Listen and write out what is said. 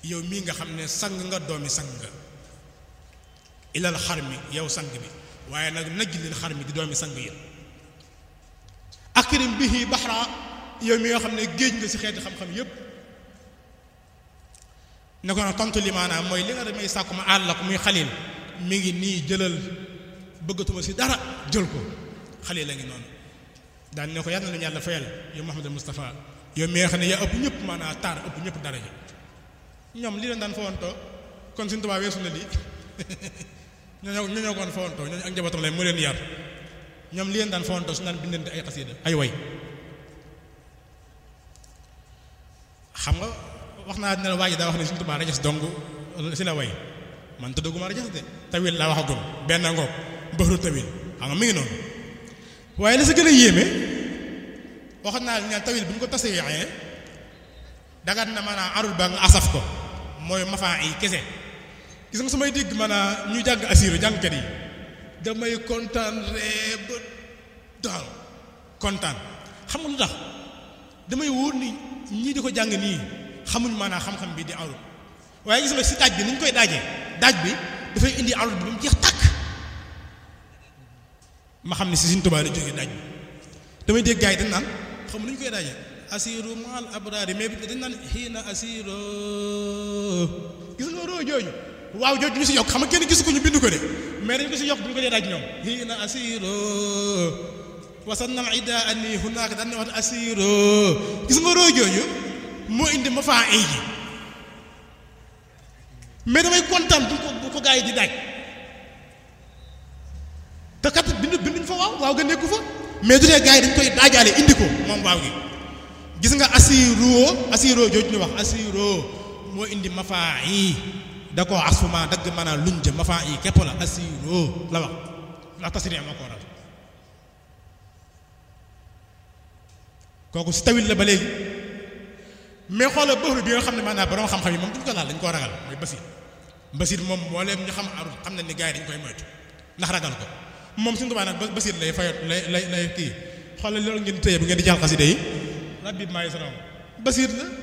yow mii nga xam ne sang nga doomi sang nga ilal xar mi yow sang bi waaye nag najlil xar mi di doomi sang yi akrim bihi baxra yow mi nga xam ne géej nga ci xeeti xam-xam yépp ne ko nag tontu li maanaam mooy li nga damay sàkku ma àll ko muy xalil mi ngi nii jëlal bëggatuma ci dara jël ko xalil la ngi noonu daan ne ko yàlla na yàlla fayal yow Muhammad Mustafa yow mi nga xam ne yaa ëpp ñëpp maanaam taar ëpp ñëpp daraja ñoom li leen daan fawantoo kon suñu tubaab weesu na lii ñoo koon fawantoo ñooñu ak njabootam lay mu leen yar ñoom li leen daan fawantoo su daan bindante ay xasida ay way xam nga wax naa ne la waa ji daa wax ne suñu tubaab rajas dong si la way man tuddaguma rajas de tawil laa waxagum benn ngoog bëxru tawil xam nga mi ngi noonu waaye la sa gën a yéeme waxoon naa ne tawil bu ñu ko tasee yaxee dagat na maanaam arul ba nga asaf ko mooy mafaa yi kese gis nga su may dégg maanaam ñuy jàng asiru jàngkat yi damay kontaan ree ba daal kontaan xam nga lu tax damay wóor ni ñii di ko jàng nii xamuñ maanaam xam-xam bi di arul waaye gis nga si daaj bi ni ñu koy daajee daaj bi dafay indi arul bi ba mu jeex tàkk ma xam ne si Sëriñ Tuubaa la jógee daaj bi damay dégg gars yi dañ naan xam nu ñu koy daajee asiru maal abraari mais bi dañ naan xiina asiru gis nga roo jooju waaw jooju ñu si yokk xam nga kenn gisu ko ñu bind ko de mais dañ ko si yokk bu ñu ko dee daaj ñoom xiina asiru wasannal ida ani hunaaka dañ ne wax asiru gis nga roo jooju moo indi ma faa ay ji mais damay kontaan bu ko gars yi di daaj te kat binduñ fa waaw nga nekku fa mais du dee gars yi dañ koy daajaale indi ko moom waaw gi gis nga asiro jooju ñu wax asiro moo indi mafaa yi da koo asfuma dagg maanaam luñ jë mafaa yi képp la asiro la wax la tasri ma ko waral kooku si tawil la ba léegi mais xoolal bëxru bi nga xam ne maanaam borom xam-xam yi moom duñ ko laal dañ koo ragal mooy basir moom mbooleem ñu xam arul xam nañ ni gars yi dañ koy moytu ndax ragal ko moom suñu tubaab nag basir lay fayot lay kii xoolal loolu ngeen di tëye bu ngeen di jàll xasida yi rabbi maa ngi basir la